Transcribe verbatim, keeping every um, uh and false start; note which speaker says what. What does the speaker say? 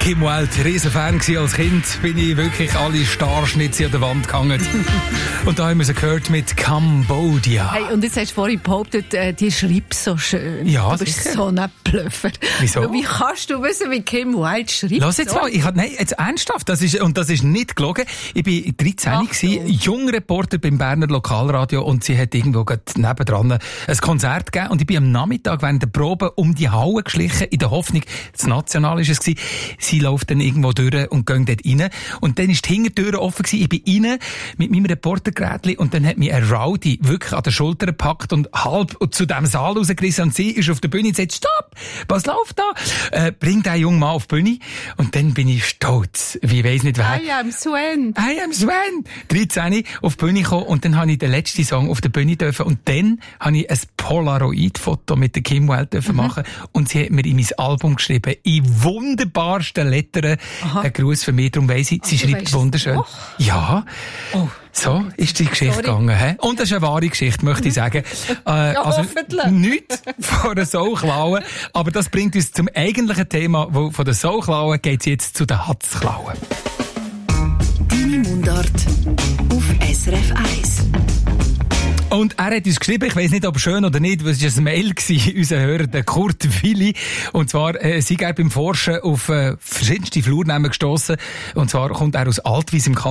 Speaker 1: Kim Wilde, Riesenfan gewesen als Kind, bin ich wirklich alle Starschnitze an der Wand gehangen. Und da haben wir sie gehört mit Cambodia.
Speaker 2: Hey, und jetzt hast du vorhin behauptet, äh, die schreibt so schön.
Speaker 1: Ja,
Speaker 2: du bist
Speaker 1: sicher.
Speaker 2: so ein Blöffer.
Speaker 1: Wieso?
Speaker 2: Wie kannst du wissen, wie Kim Wilde schreibt?
Speaker 1: Lass jetzt mal, ich hab, nein, jetzt ernsthaft, das ist, und das ist nicht gelogen. Ich bin dreizehn gewesen, Jungreporter beim Berner Lokalradio, und sie hat irgendwo gerade nebendran ein Konzert gegeben, und ich bin am Nachmittag während der Probe um die Halle geschlichen, in der Hoffnung, das National ist es gewesen. Sie läuft dann irgendwo durch und geht dort rein, und dann ist die Hintertür offen gewesen. Ich bin rein mit meinem Reportergerätchen, und dann hat mich ein Rowdy wirklich an der Schulter gepackt und halb zu diesem Saal rausgerissen, und sie ist auf der Bühne und sagt, stopp, was läuft da? Äh, bring den jungen Mann auf die Bühne. Und dann bin ich stolz, wie ich weiss nicht wer.
Speaker 2: I am Sven.
Speaker 1: I am Sven. dreizehn auf die Bühne gekommen, und dann habe ich den letzten Song auf der Bühne dürfen, und dann habe ich ein Polaroid-Foto mit der Kim Wilde dürfen mhm. machen, und sie hat mir in mein Album geschrieben, in wunderbarsten Lettern, ein Gruß für mich, darum weiss ich, sie
Speaker 2: oh,
Speaker 1: schreibt wunderschön.
Speaker 2: Oh.
Speaker 1: Ja. Oh. So ist die Geschichte Sorry. gegangen. He? Und das ist eine wahre Geschichte, möchte ich sagen. Äh,
Speaker 2: ja,
Speaker 1: also
Speaker 2: hoffentlich.
Speaker 1: Nichts von der Soulklauen. Aber das bringt uns zum eigentlichen Thema, wo von der Soulklauen geht es jetzt zu den Hatzklauen.
Speaker 3: Deine Mundart auf S R F eins.
Speaker 1: Und er hat uns geschrieben, ich weiss nicht, ob schön oder nicht, was war ein Mail gewesen, unser Hörer, der Kurt Willi. Und zwar, äh, sei er beim Forschen auf äh, verschiedenste Flurnamen gestossen. Und zwar kommt er aus Altwies im Kanton